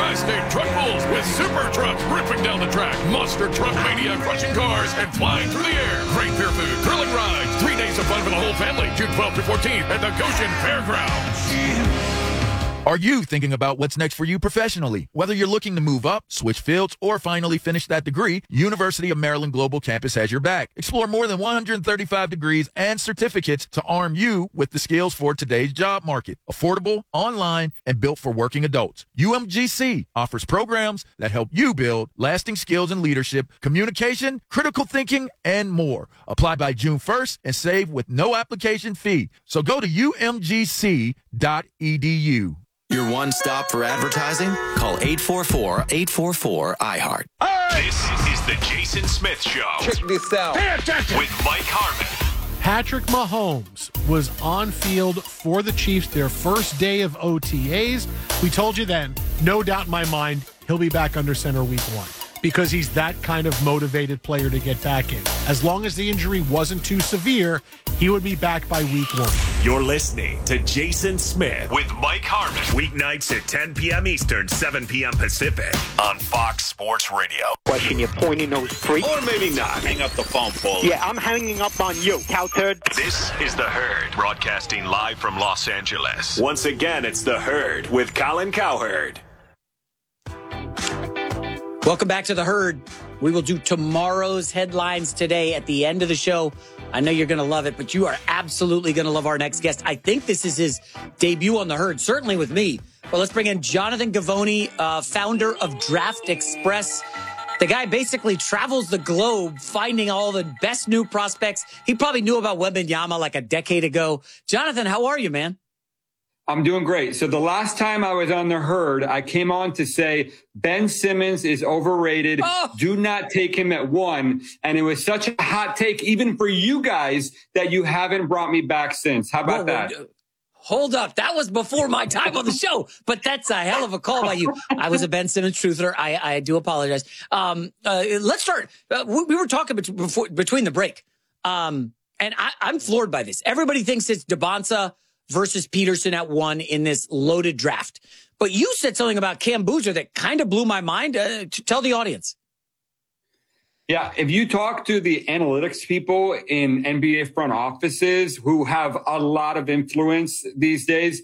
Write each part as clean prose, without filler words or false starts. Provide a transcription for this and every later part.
high-stakes truck bulls with super trucks ripping down the track, monster truck mania crushing cars and flying through the air. Great beer food, thrilling rides, 3 days of fun for the whole family, June 12th to 14th at the Goshen Fairgrounds. Are you thinking about what's next for you professionally? Whether you're looking to move up, switch fields, or finally finish that degree, University of Maryland Global Campus has your back. Explore more than 135 degrees and certificates to arm you with the skills for today's job market. Affordable, online, and built for working adults. UMGC offers programs that help you build lasting skills in leadership, communication, critical thinking, and more. Apply by June 1st and save with no application fee. So go to umgc.edu. Your one stop for advertising? Call 844-844-iHeart. This is the Jason Smith Show. Check this out. With Mike Harmon. Patrick Mahomes was on field for the Chiefs their first day of OTAs. We told you then, no doubt in my mind, he'll be back under center week 1 because he's that kind of motivated player to get back in. As long as the injury wasn't too severe, he would be back by week 1. You're listening to Jason Smith with Mike Harmon. Weeknights at 10 p.m. Eastern, 7 p.m. Pacific on Fox Sports Radio. Question, you're pointing those three? Or maybe not. Hang up the phone, Paul. Yeah, I'm hanging up on you, cow turd. This is The Herd, broadcasting live from Los Angeles. Once again, it's The Herd with Colin Cowherd. Welcome back to The Herd. We will do tomorrow's headlines today at the end of the show. I know you're going to love it, but you are absolutely going to love our next guest. I think this is his debut on The Herd, certainly with me. But let's bring in Jonathan Givony, founder of Draft Express. The guy basically travels the globe finding all the best new prospects. He probably knew about Wembanyama like a decade ago. Jonathan, how are you, man? I'm doing great. So the last time I was on The Herd, I came on to say Ben Simmons is overrated. Oh. Do not take him at 1. And it was such a hot take, even for you guys, that you haven't brought me back since. How about that? Hold up. That was before my time on the show, but that's a hell of a call by you. I was a Ben Simmons truther. I do apologize. Let's start. We were talking between the break. And I'm floored by this. Everybody thinks it's DeBonsa versus Peterson at 1 in this loaded draft. But you said something about Cam Boozer that kind of blew my mind. Tell the audience. Yeah, if you talk to the analytics people in NBA front offices who have a lot of influence these days,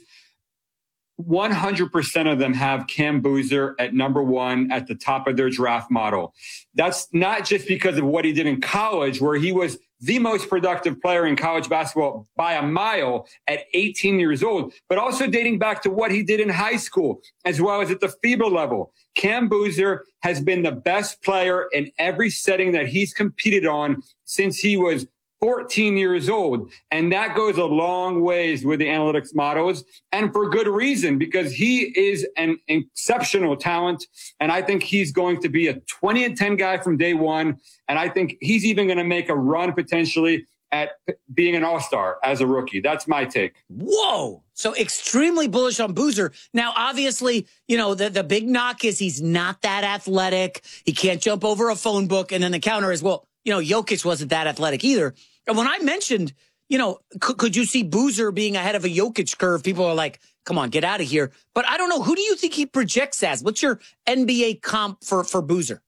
100% of them have Cam Boozer at number 1 at the top of their draft model. That's not just because of what he did in college, where he was the most productive player in college basketball by a mile at 18 years old, but also dating back to what he did in high school, as well as at the FIBA level. Cam Boozer has been the best player in every setting that he's competed on since he was 14 years old. And that goes a long ways with the analytics models, and for good reason, because he is an exceptional talent. And I think he's going to be a 20-10 guy from day one. And I think he's even going to make a run potentially at being an all-star as a rookie. That's my take. Whoa. So extremely bullish on Boozer. Now, obviously, you know, the big knock is he's not that athletic. He can't jump over a phone book. And then the counter is, well, you know, Jokic wasn't that athletic either. And when I mentioned, you know, could you see Boozer being ahead of a Jokic curve? People are like, come on, get out of here. But I don't know. Who do you think he projects as? What's your NBA comp for Boozer?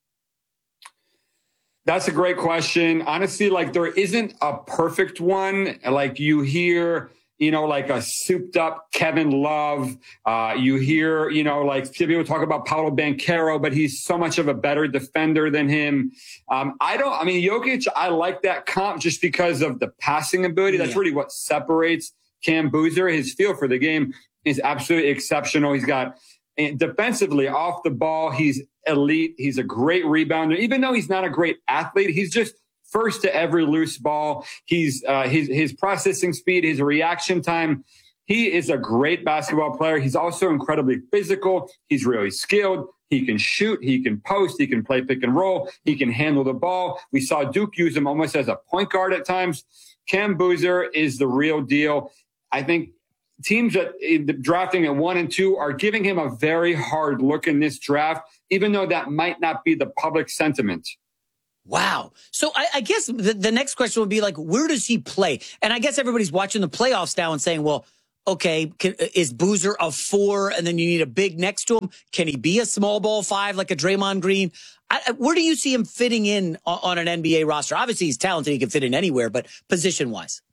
That's a great question. Honestly, like there isn't a perfect one. Like you hear, you know, like a souped up Kevin Love. You hear, you know, like people talk about Paolo Banchero, but he's so much of a better defender than him. Jokic, I like that comp just because of the passing ability. That's really what separates Cam Boozer. His feel for the game is absolutely exceptional. He's got defensively off the ball. He's elite. He's a great rebounder. Even though he's not a great athlete, he's just first to every loose ball. He's his processing speed, his reaction time. He is a great basketball player. He's also incredibly physical. He's really skilled. He can shoot. He can post. He can play pick and roll. He can handle the ball. We saw Duke use him almost as a point guard at times. Cam Boozer is the real deal. I think teams that drafting at 1 and 2 are giving him a very hard look in this draft, even though that might not be the public sentiment. Wow. So I guess the next question would be like, where does he play? And I guess everybody's watching the playoffs now and saying, well, okay, is Boozer a 4 and then you need a big next to him? Can he be a small ball 5 like a Draymond Green? Where do you see him fitting in on an NBA roster? Obviously, he's talented. He can fit in anywhere, but position-wise.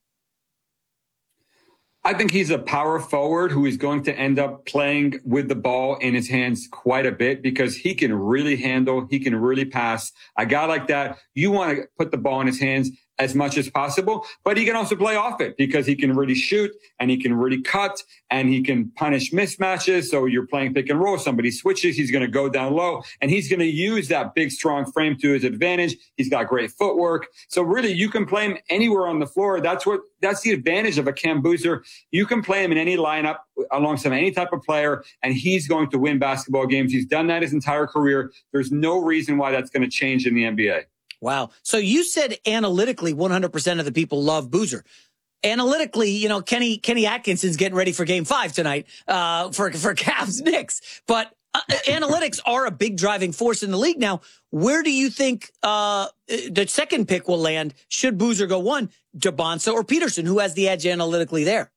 I think he's a power forward who is going to end up playing with the ball in his hands quite a bit because he can really handle, he can really pass. A guy like that, you want to put the ball in his hands as much as possible, but he can also play off it because he can really shoot and he can really cut and he can punish mismatches. So you're playing pick and roll, somebody switches, he's going to go down low and he's going to use that big, strong frame to his advantage. He's got great footwork. So really you can play him anywhere on the floor. That's the advantage of a Cam Boozer. You can play him in any lineup alongside any type of player and he's going to win basketball games. He's done that his entire career. There's no reason why that's going to change in the NBA. Wow. So you said analytically 100% of the people love Boozer. Analytically, Kenny Atkinson's getting ready for Game 5 tonight for Cavs Knicks. But analytics are a big driving force in the league now. Where do you think the second pick will land? Should Boozer go 1, Debonsa or Peterson? Who has the edge analytically there?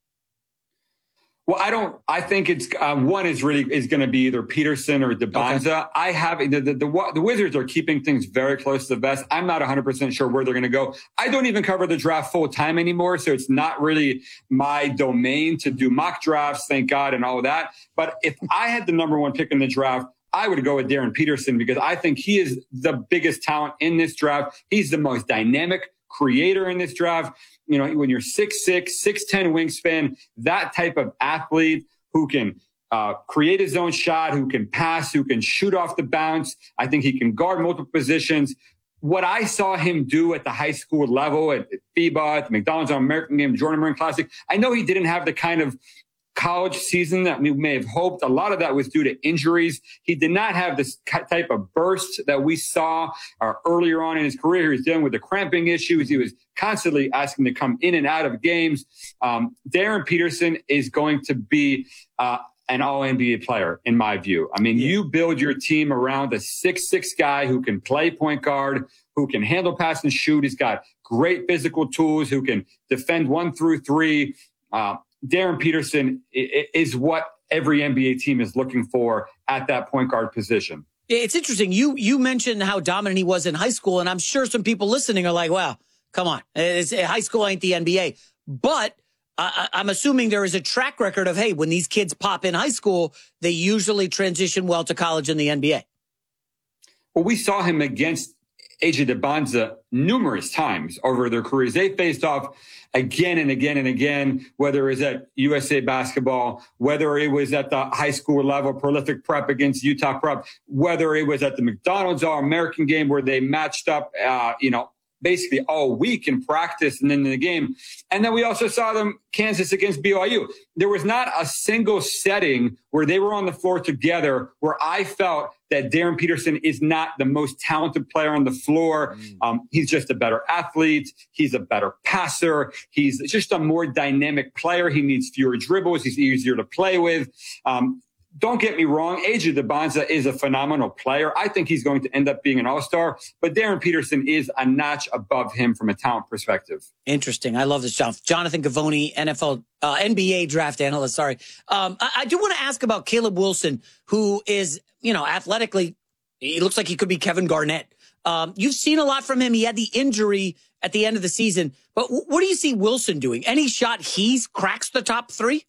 Well, I think it's one is going to be either Peterson or Debonsa. Okay. I have the Wizards are keeping things very close to the vest. I'm not 100% sure where they're going to go. I don't even cover the draft full time anymore. So it's not really my domain to do mock drafts. Thank God. And all of that. But if I had the number 1 pick in the draft, I would go with Darren Peterson because I think he is the biggest talent in this draft. He's the most dynamic creator in this draft. When you're 6'6", 6'10" wingspan, that type of athlete who can create his own shot, who can pass, who can shoot off the bounce. I think he can guard multiple positions. What I saw him do at the high school level, at FIBA, at the McDonald's All-American Game, Jordan Marine Classic, I know he didn't have the kind of college season that we may have hoped. A lot of that was due to injuries. He did not have this type of burst that we saw earlier on in his career. He was dealing with the cramping issues. He was constantly asking to come in and out of games. Darren Peterson is going to be an all-NBA player, in my view. I mean, you build your team around a 6'6" guy who can play point guard, who can handle, pass, and shoot. He's got great physical tools, who can defend 1 through 3. Darren Peterson is what every NBA team is looking for at that point guard position. It's interesting. You mentioned how dominant he was in high school, and I'm sure some people listening are like, well, come on. High school ain't the NBA. But I'm assuming there is a track record of, hey, when these kids pop in high school, they usually transition well to college and the NBA. Well, we saw him against AJ Debonsa numerous times over their careers. They faced off again and again and again, whether it was at USA Basketball, whether it was at the high school level, Prolific Prep against Utah Prep, whether it was at the McDonald's All-American Game where they matched up, basically all week in practice and then in the game. And then we also saw them Kansas against BYU. There was not a single setting where they were on the floor together where I felt that Darren Peterson is not the most talented player on the floor. He's just a better athlete. He's a better passer. He's just a more dynamic player. He needs fewer dribbles. He's easier to play with. Don't get me wrong. AJ Debonsa is a phenomenal player. I think he's going to end up being an all-star, but Darren Peterson is a notch above him from a talent perspective. Interesting. I love this, Jonathan Givony, NBA draft analyst. Sorry. I do want to ask about Caleb Wilson, who is, athletically, he looks like he could be Kevin Garnett. You've seen a lot from him. He had the injury at the end of the season, but what do you see Wilson doing? Any shot he cracks the top 3?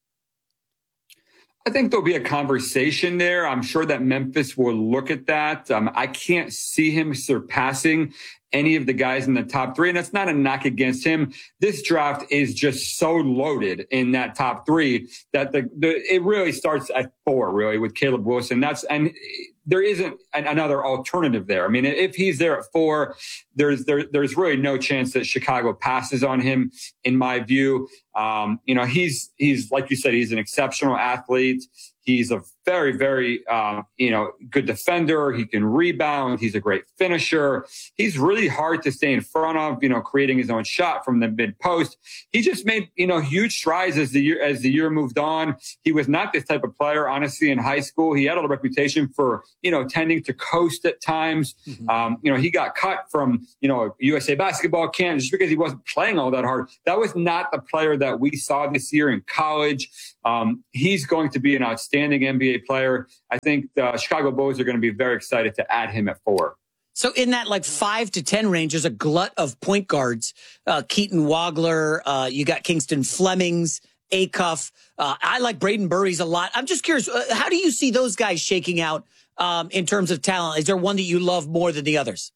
I think there'll be a conversation there. I'm sure that Memphis will look at that. I can't see him surpassing any of the guys in the top 3. And that's not a knock against him. This draft is just so loaded in that top 3 that it really starts at 4, really, with Caleb Wilson. And there isn't another alternative there. I mean, if he's there at 4, there's really no chance that Chicago passes on him, in my view. He's like you said, he's an exceptional athlete. He's a very, very, good defender. He can rebound. He's a great finisher. He's really hard to stay in front of, creating his own shot from the mid post. He just made, huge strides as the year moved on. He was not this type of player, honestly, in high school. He had a reputation for, tending to coast at times. Mm-hmm. He got cut from, USA basketball camp just because he wasn't playing all that hard. That was not the player that we saw this year in college. He's going to be an outstanding NBA player. I think the Chicago Bulls are going to be very excited to add him at 4. So in that 5 to 10 range, there's a glut of point guards. Keaton Wagler, you got Kingston Flemings, Acuff. I like Braden Burries a lot. I'm just curious, how do you see those guys shaking out in terms of talent? Is there one that you love more than the others?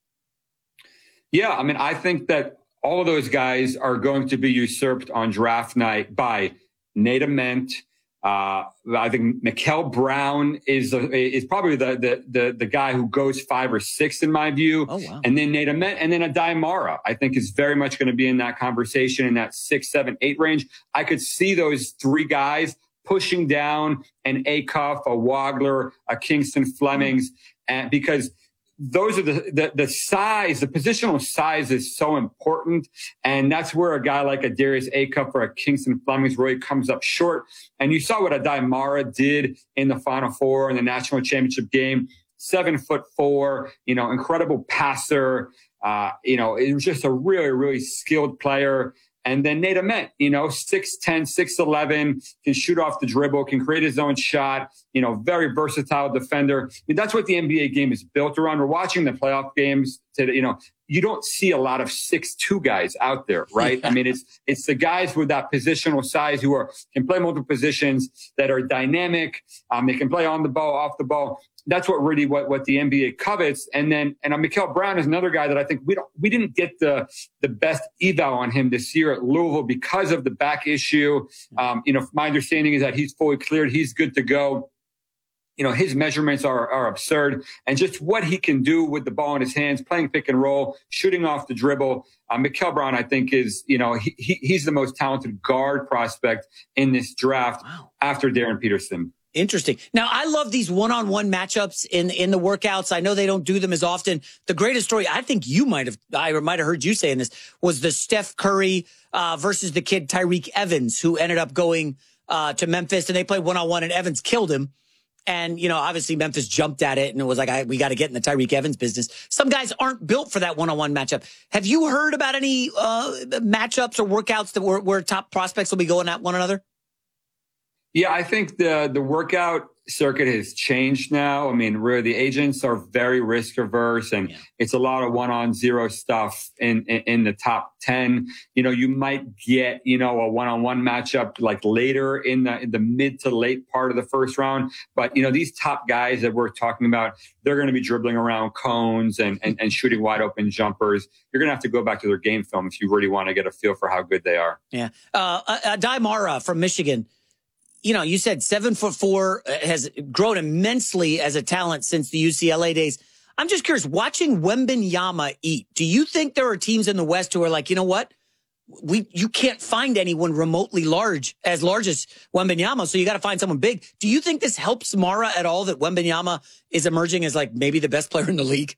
Yeah, I mean, I think that all of those guys are going to be usurped on draft night by Nate Ament. I think Mikal Brown is probably the guy who goes 5 or 6 in my view. Oh, wow. And then Nate Ament, and then Adai Mara, I think is very much going to be in that conversation in that 6, 7, 8 range. I could see those 3 guys pushing down an Acuff, a Wagler, a Kingston Flemings, and because those are the size, the positional size is so important. And that's where a guy like a Darius Acuff or a Kingston Flemings really comes up short. And you saw what Adai Mara did in the Final Four in the national championship game. 7'4", incredible passer. It was just a really, really skilled player. And then Nate Ament, 6'10", 6'11", can shoot off the dribble, can create his own shot, very versatile defender. That's what the NBA game is built around. We're watching the playoff games today, you don't see a lot of 6'2" guys out there, right? I mean, it's the guys with that positional size who can play multiple positions, that are dynamic. They can play on the ball, off the ball. That's what really what the NBA covets. And Mikal Brown is another guy that I think we didn't get the best eval on him this year at Louisville because of the back issue. My understanding is that he's fully cleared. He's good to go. His measurements are absurd, and just what he can do with the ball in his hands, playing pick and roll, shooting off the dribble. Mikal Brown, I think, is, he's the most talented guard prospect in this draft. Wow. After Darren Peterson. Interesting. Now, I love these one-on-one matchups in the workouts. I know they don't do them as often. The greatest story, I think I might have heard you saying this, was the Steph Curry versus the kid Tyreke Evans, who ended up going to Memphis, and they played one-on-one, and Evans killed him. And, obviously Memphis jumped at it, and it was like, we got to get in the Tyreke Evans business. Some guys aren't built for that one-on-one matchup. Have you heard about any matchups or workouts that where top prospects will be going at one another? Yeah, I think the workout circuit has changed now. I mean, really, the agents are very risk averse, and it's a lot of 1-on-0 stuff in the top 10. You might get, a 1-on-1 matchup like later in the mid to late part of the first round. But, these top guys that we're talking about, they're going to be dribbling around cones and shooting wide open jumpers. You're going to have to go back to their game film if you really want to get a feel for how good they are. Yeah. Adai Mara from Michigan. You said 7'4", has grown immensely as a talent since the UCLA days. I'm just curious, watching Wembanyama eat, do you think there are teams in the West who are like, you know what? You can't find anyone remotely as large as Wembanyama, so you got to find someone big. Do you think this helps Mara at all, that Wembanyama is emerging as like maybe the best player in the league?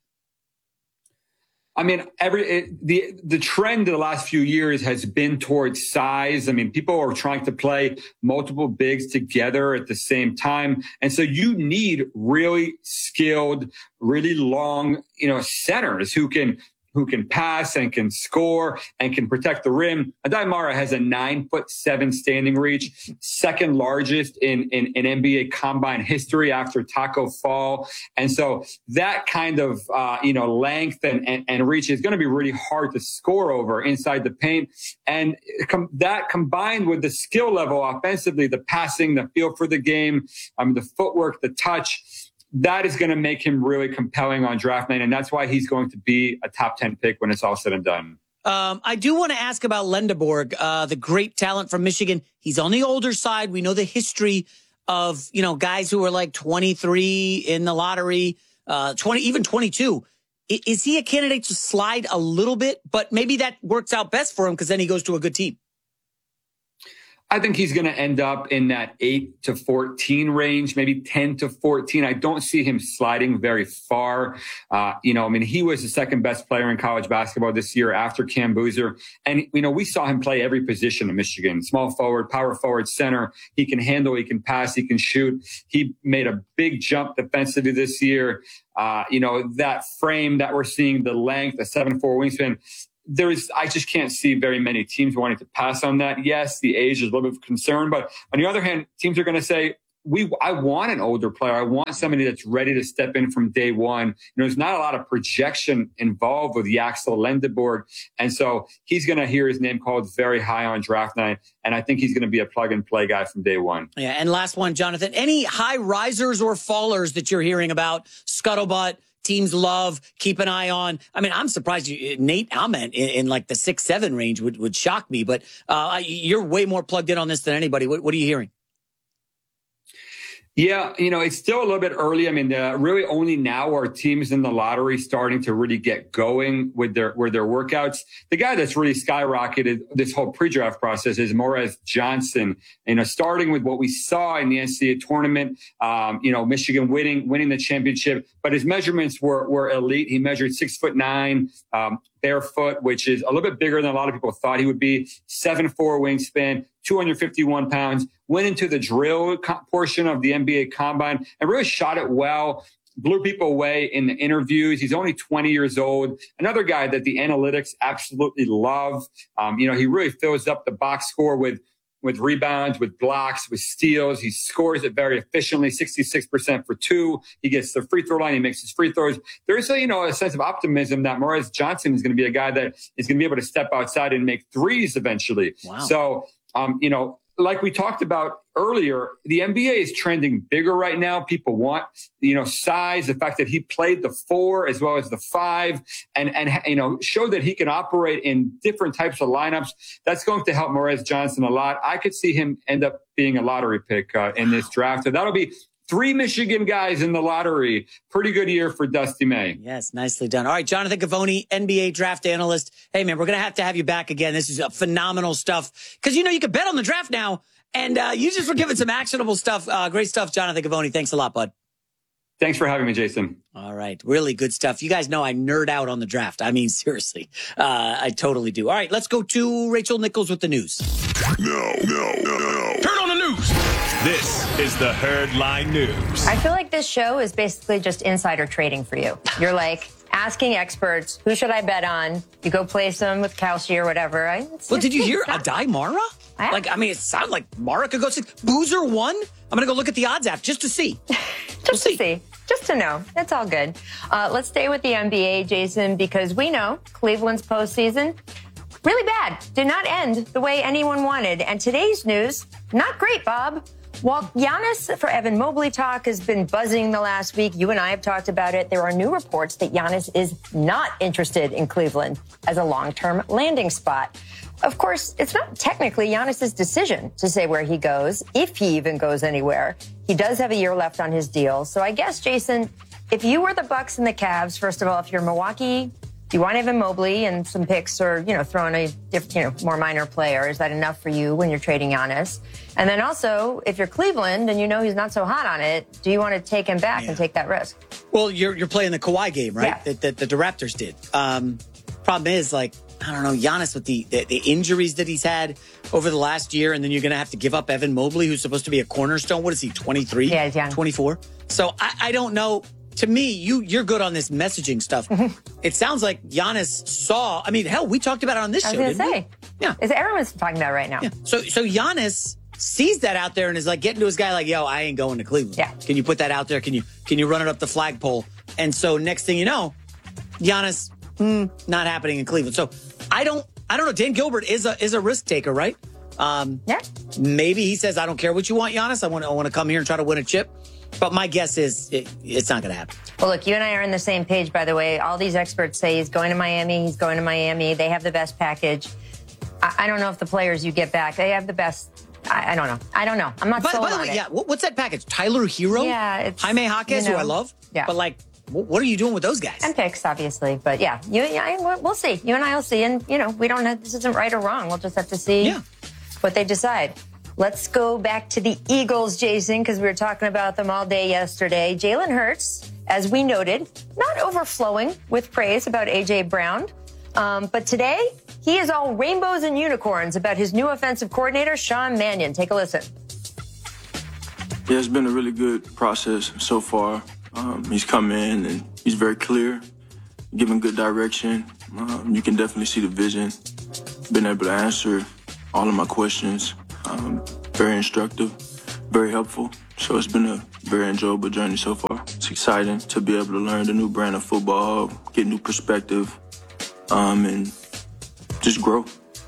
I mean, the trend in the last few years has been towards size. I mean, people are trying to play multiple bigs together at the same time. And so you need really skilled, really long, centers who can pass and can score and can protect the rim. Adai Mara has a 9'7" standing reach, second largest in NBA combine history after Taco Fall. And so that kind of, length and reach is going to be really hard to score over inside the paint. And that combined with the skill level offensively, the passing, the feel for the game, the footwork, the touch, that is going to make him really compelling on draft night. And that's why he's going to be a top 10 pick when it's all said and done. I do want to ask about Lendeborg, the great talent from Michigan. He's on the older side. We know the history of, guys who are like 23 in the lottery, 20, even 22. Is he a candidate to slide a little bit? But maybe that works out best for him because then he goes to a good team. I think he's going to end up in that 8 to 14 range, maybe 10 to 14. I don't see him sliding very far. He was the second best player in college basketball this year after Cam Boozer. And, we saw him play every position in Michigan, small forward, power forward, center. He can handle, he can pass, he can shoot. He made a big jump defensively this year. That frame that we're seeing, the length, the 7'4" wingspan, I just can't see very many teams wanting to pass on that. Yes, the age is a little bit of concern, but on the other hand, teams are going to say, I want an older player. I want somebody that's ready to step in from day one. There's not a lot of projection involved with Yaxel Lendeborg. And so he's going to hear his name called very high on draft night. And I think he's going to be a plug and play guy from day one. Yeah. And last one, Jonathan, any high risers or fallers that you're hearing about? Scuttlebutt, teams love, keep an eye on. I mean, I'm surprised Nate Ahmed in like the 6-7 range would shock me, but you're way more plugged in on this than anybody. What are you hearing? Yeah, it's still a little bit early. I mean, really only now are teams in the lottery starting to really get going with their workouts. The guy that's really skyrocketed this whole pre-draft process is Morez Johnson. Starting with what we saw in the NCAA tournament, Michigan winning the championship, but his measurements were elite. He measured 6'9", barefoot, which is a little bit bigger than a lot of people thought he would be. 7'4" wingspan, 251 pounds, went into the drill portion of the NBA Combine and really shot it well, blew people away in the interviews. He's only 20 years old. Another guy that the analytics absolutely love. He really fills up the box score with rebounds, with blocks, with steals. He scores it very efficiently, 66% for two. He gets the free throw line. He makes his free throws. There's a sense of optimism that Morez Johnson is going to be a guy that is going to be able to step outside and make threes eventually. Wow. So, like we talked about earlier, the NBA is trending bigger right now. People want, size, the fact that he played the 4 as well as the 5 and show that he can operate in different types of lineups. That's going to help Morez Johnson a lot. I could see him end up being a lottery pick in this draft. So that'll be 3 Michigan guys in the lottery. Pretty good year for Dusty May. Yes, nicely done. All right, Jonathan Givony, NBA draft analyst. Hey, man, we're going to have you back again. This is phenomenal stuff. Because, you can bet on the draft now. And you just were giving some actionable stuff. Great stuff, Jonathan Givony. Thanks a lot, bud. Thanks for having me, Jason. All right. Really good stuff. You guys know I nerd out on the draft. I mean, seriously. I totally do. All right, let's go to Rachel Nichols with the news. No. Turn on the news. This is the Herdline News. I feel like this show is basically just insider trading for you. You're like asking experts, who should I bet on? You go place them with Kalshi or whatever. Did you hear Adai Mara? It sounded like Mara could go 6. Boozer won? I'm going to go look at the odds app just to see. Just to know. It's all good. Let's stay with the NBA, Jason, because we know Cleveland's postseason, really bad. Did not end the way anyone wanted. And today's news, not great, Bob. While Giannis for Evan Mobley talk has been buzzing the last week, you and I have talked about it, there are new reports that Giannis is not interested in Cleveland as a long-term landing spot. Of course, it's not technically Giannis's decision to say where he goes, if he even goes anywhere. He does have a year left on his deal. So I guess, Jason, if you were the Bucks and the Cavs, first of all, if you're Milwaukee, do you want Evan Mobley and some picks or, throw in a more minor player? Is that enough for you when you're trading Giannis? And then also, if you're Cleveland and he's not so hot on it, do you want to take him back and take that risk? Well, you're playing the Kawhi game, right? Yeah. That the Raptors did. Problem is, I don't know, Giannis with the injuries that he's had over the last year, and then you're going to have to give up Evan Mobley, who's supposed to be a cornerstone. What is he, 23? Yeah, he's young. 24? So I don't know. To me, you're good on this messaging stuff. It sounds like Giannis saw. I mean, hell, we talked about it on this show. I was going to say. Yeah. Everyone's talking about it right now. Yeah. So Giannis sees that out there and is like getting to his guy like, yo, I ain't going to Cleveland. Yeah. Can you put that out there? Can you run it up the flagpole? And so next thing you know, Giannis, not happening in Cleveland. So I don't know. Dan Gilbert is a risk taker, right? Yeah. Maybe he says, I don't care what you want, Giannis. I want to come here and try to win a chip. But my guess is it's not going to happen. Well, look, you and I are on the same page, by the way. All these experts say he's going to Miami. They have the best package. I don't know if the players you get back, they have the best. I don't know. I'm not sold by the way, on it. yeah. What's that package? Tyler Hero? Yeah. It's Jaime Jaquez, who I love. Yeah. But what are you doing with those guys? And picks, obviously. But yeah, we'll see. You and I will see. And, we don't know, this isn't right or wrong. We'll just have to see what they decide. Let's go back to the Eagles, Jason, because we were talking about them all day yesterday. Jalen Hurts, as we noted, not overflowing with praise about A.J. Brown. But today, he is all rainbows and unicorns about his new offensive coordinator, Sean Mannion. Take a listen. Yeah, it's been a really good process so far. He's come in and he's very clear, giving good direction. You can definitely see the vision. Been able to answer all of my questions. Very instructive, very helpful. So it's been a very enjoyable journey so far. It's exciting to be able to learn the new brand of football, get new perspective, and just grow.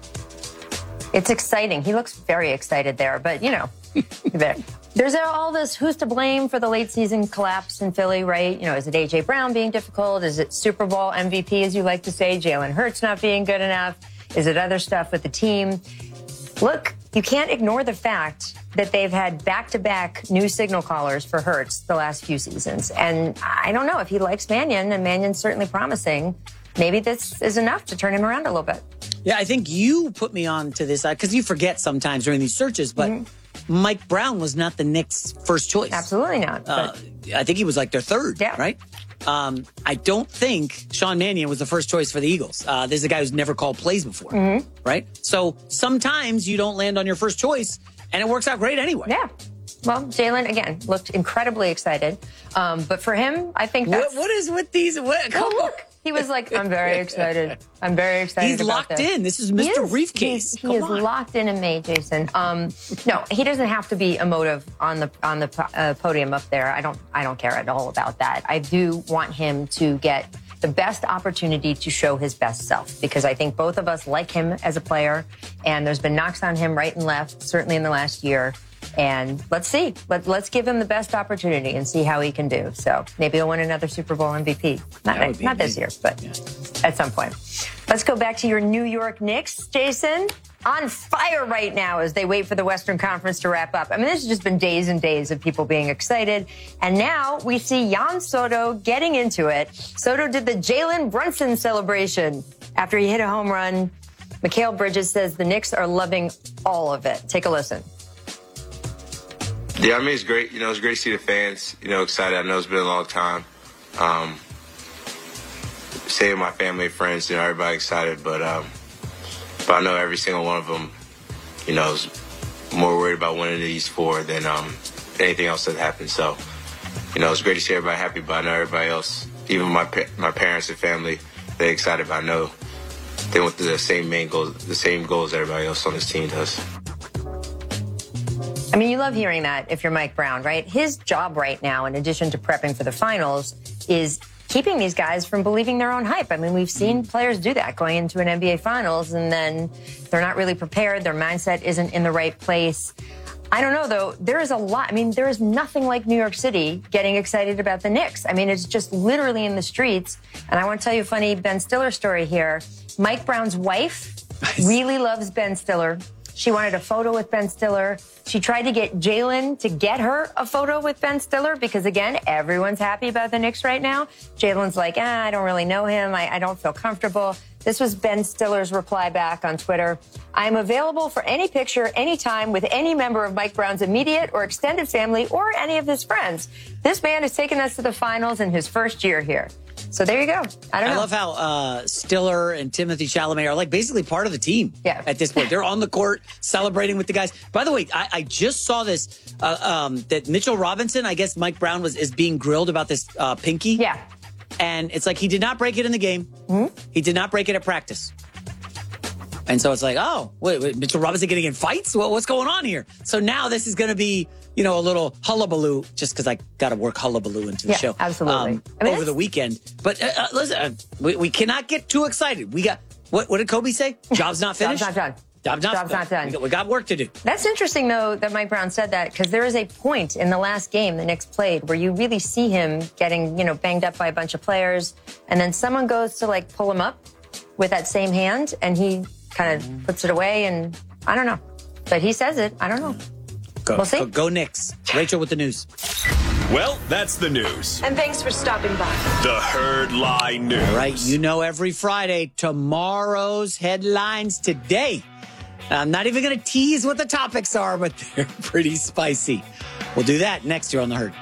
It's exciting. He looks very excited there, but there's all this who's to blame for the late season collapse in Philly, right? Is it A.J. Brown being difficult? Is it Super Bowl MVP, as you like to say, Jalen Hurts not being good enough? Is it other stuff with the team? Look, you can't ignore the fact that they've had back-to-back new signal callers for Hurts the last few seasons. And I don't know if he likes Mannion, and Mannion's certainly promising. Maybe this is enough to turn him around a little bit. Yeah, I think you put me on to this because you forget sometimes during these searches, but Mike Brown was not the Knicks' first choice. Absolutely not. I think he was like their third, right? I don't think Sean Mannion was the first choice for the Eagles. This is a guy who's never called plays before, right? So sometimes you don't land on your first choice, and it works out great anyway. Yeah. Well, Jalen, again, looked incredibly excited. But for him, I think that's... What is with these... Look. He was like, I'm very excited. I'm very excited. He's about locked this. in. This is Mr. Briefcase. He is locked in May, Jason. No, he doesn't have to be emotive on the podium up there. I don't care at all about that. I do want him to get the best opportunity to show his best self, because I think both of us like him as a player, and there's been knocks on him right and left, certainly in the last year. And let's see. Let's give him the best opportunity and see how he can do. So maybe he'll win another Super Bowl MVP. Not this year, but at some point. Let's go back to your New York Knicks, Jason. On fire right now as they wait for the Western Conference to wrap up. I mean, this has just been days and days of people being excited. And now we see Jan Soto getting into it. Soto did the Jalen Brunson celebration after he hit a home run. Mikal Bridges says the Knicks are loving all of it. Take a listen. Yeah, I mean, it's great. It's great to see the fans, excited. I know it's been a long time. Seeing my family and friends, everybody excited. But I know every single one of them, is more worried about winning these four than anything else that happened. So, it's great to see everybody happy. But I know everybody else, even my parents and family, they're excited. But I know they want the same main goals, the same goals everybody else on this team does. I mean, you love hearing that if you're Mike Brown, right? His job right now, in addition to prepping for the finals, is keeping these guys from believing their own hype. I mean, we've seen players do that going into an NBA Finals, and then they're not really prepared. Their mindset isn't in the right place. I don't know, though. There is a lot. I mean, there is nothing like New York City getting excited about the Knicks. I mean, it's just literally in the streets. And I want to tell you a funny Ben Stiller story here. Mike Brown's wife really loves Ben Stiller. She wanted a photo with Ben Stiller. She tried to get Jalen to get her a photo with Ben Stiller because, again, everyone's happy about the Knicks right now. Jalen's like, I don't really know him. I don't feel comfortable. This was Ben Stiller's reply back on Twitter. I'm available for any picture, anytime, with any member of Mike Brown's immediate or extended family or any of his friends. This man has taken us to the finals in his first year here. So there you go. I love how Stiller and Timothy Chalamet are like basically part of the team at this point. They're on the court celebrating with the guys. By the way, I just saw this, that Mitchell Robinson, I guess Mike Brown is being grilled about this pinky. Yeah. And it's like he did not break it in the game. Mm-hmm. He did not break it at practice. And so it's like, wait, Mitchell Robinson getting in fights? What's going on here? So now this is going to be, a little hullabaloo, just because I got to work hullabaloo into the show. Absolutely. Over the weekend. But listen, we cannot get too excited. We got, what did Kobe say? Job's not finished? Job's not done. Job's not done. We got work to do. That's interesting, though, that Mike Brown said that, because there is a point in the last game the Knicks played where you really see him getting, banged up by a bunch of players, and then someone goes to, pull him up with that same hand, and he kind of puts it away, and I don't know. But he says it. I don't know. We'll see. Go Knicks. Rachel with the news. Well, that's the news. And thanks for stopping by. The Herd Lie News. All right, every Friday, tomorrow's headlines today. I'm not even going to tease what the topics are, but they're pretty spicy. We'll do that next year on The Herd.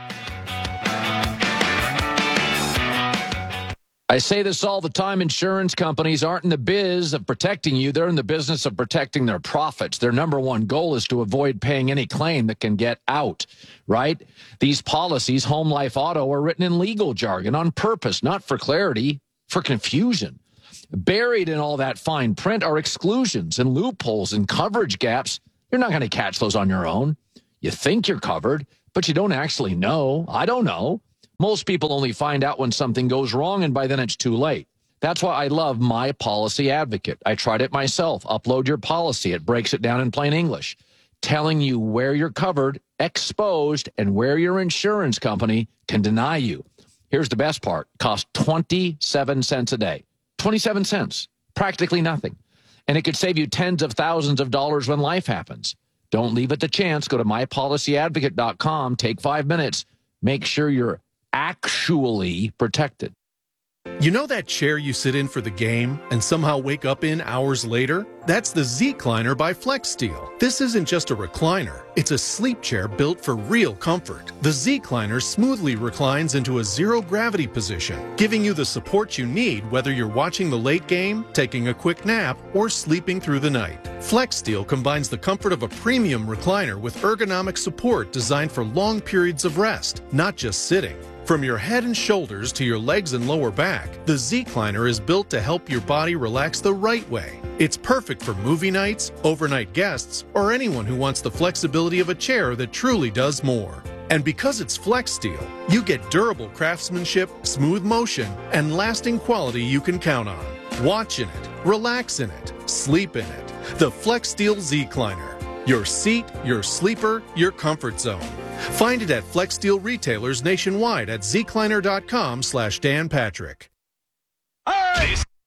I say this all the time. Insurance companies aren't in the biz of protecting you. They're in the business of protecting their profits. Their number one goal is to avoid paying any claim that can get out, right? These policies, home, life, auto, are written in legal jargon on purpose, not for clarity, for confusion. Buried in all that fine print are exclusions and loopholes and coverage gaps. You're not going to catch those on your own. You think you're covered, but you don't actually know. I don't know. Most people only find out when something goes wrong, and by then it's too late. That's why I love My Policy Advocate. I tried it myself. Upload your policy. It breaks it down in plain English, telling you where you're covered, exposed, and where your insurance company can deny you. Here's the best part. Costs 27 cents a day. 27 cents. Practically nothing. And it could save you tens of thousands of dollars when life happens. Don't leave it to chance. Go to mypolicyadvocate.com. Take 5 minutes. Make sure you're actually protected. You know that chair you sit in for the game and somehow wake up in hours later? That's the Z-Cliner by FlexSteel. This isn't just a recliner. It's a sleep chair built for real comfort. The Z-Cliner smoothly reclines into a zero-gravity position, giving you the support you need whether you're watching the late game, taking a quick nap, or sleeping through the night. FlexSteel combines the comfort of a premium recliner with ergonomic support designed for long periods of rest, not just sitting. From your head and shoulders to your legs and lower back, the Z-Cliner is built to help your body relax the right way. It's perfect for movie nights, overnight guests, or anyone who wants the flexibility of a chair that truly does more. And because it's FlexSteel, you get durable craftsmanship, smooth motion, and lasting quality you can count on. Watch in it, relax in it, sleep in it. The FlexSteel Z-Cliner. Your seat, your sleeper, your comfort zone. Find it at FlexSteel retailers nationwide at zcliner.com/Dan Patrick. This